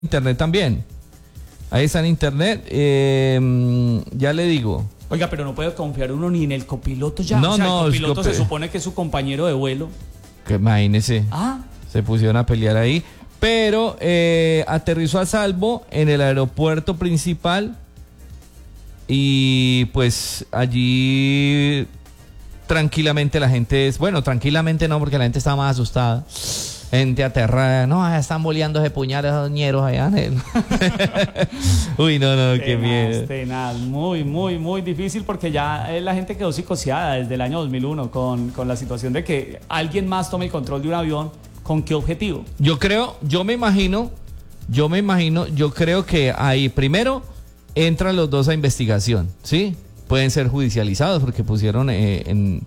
internet también. Ahí está en internet. Ya le digo. Oiga, pero no puede confiar uno ni en el copiloto ya. No, o sea, no, el copiloto se supone que es su compañero de vuelo. Que imagínese. Ah. Se pusieron a pelear ahí. Pero aterrizó a salvo en el aeropuerto principal. Y pues allí tranquilamente la gente es... Bueno, tranquilamente no, porque la gente estaba más asustada. Gente aterrada. No, ya están boleando ese puñal esos ñeros allá en el... Uy, no, qué miedo. Tenaz, muy, muy, muy difícil porque ya la gente quedó psicoseada desde el año 2001 con la situación de que alguien más tome el control de un avión. ¿Con qué objetivo? Yo creo que ahí primero entran los dos a investigación, ¿sí? Pueden ser judicializados porque pusieron en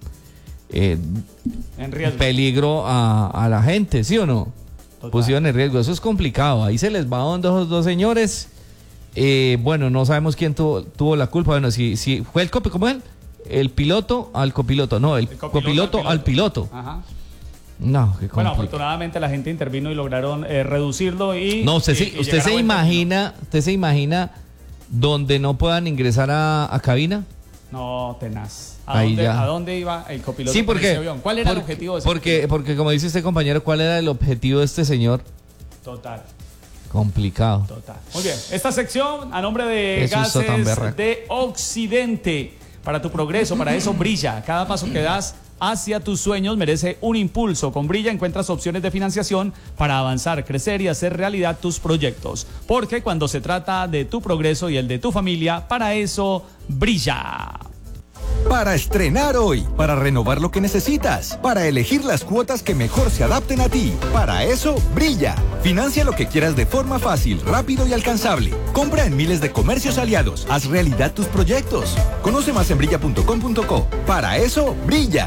peligro a la gente, ¿sí o no? Total. Pusieron en riesgo, eso es complicado, ahí se les va a dos señores, bueno, no sabemos quién tuvo la culpa, bueno, si fue el ¿cómo es? El piloto al copiloto, no, el copiloto al piloto. Ajá. No, qué complicado. Bueno, afortunadamente la gente intervino y lograron reducirlo y... No, usted se imagina donde no puedan ingresar a cabina. No, tenaz. ¿A dónde iba el copiloto? Sí, porque, ese avión? ¿Cuál era el objetivo de ese porque como dice este compañero, ¿cuál era el objetivo de este señor? Total. Complicado. Total. Muy bien. Esta sección a nombre de Eso hizo tan Gases berraco. de Occidente. Para tu progreso, para eso brilla. Cada paso que das hacia tus sueños merece un impulso. Con Brilla encuentras opciones de financiación para avanzar, crecer y hacer realidad tus proyectos. Porque cuando se trata de tu progreso y el de tu familia, para eso brilla. Para estrenar hoy, para renovar lo que necesitas, para elegir las cuotas que mejor se adapten a ti. Para eso, Brilla. Financia lo que quieras de forma fácil, rápido y alcanzable. Compra en miles de comercios aliados. Haz realidad tus proyectos. Conoce más en brilla.com.co. Para eso, Brilla.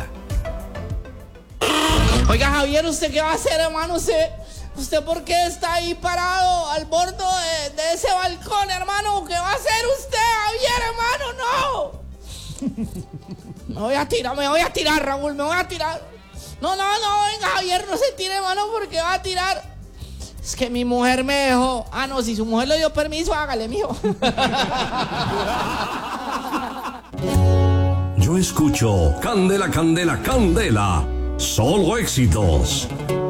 Oiga, Javier, ¿usted qué va a hacer, hermano? ¿Usted por qué está ahí parado al borde de ese balcón, hermano? ¿Qué va a hacer usted, Javier, hermano? ¡No! Me voy a tirar, Raúl, me voy a tirar. No, venga, Javier, no se tire, hermano, porque va a tirar. Es que mi mujer me dejó. Ah, no, si su mujer le dio permiso, hágale, mijo. Yo escucho Candela, Candela, Candela. Solo éxitos.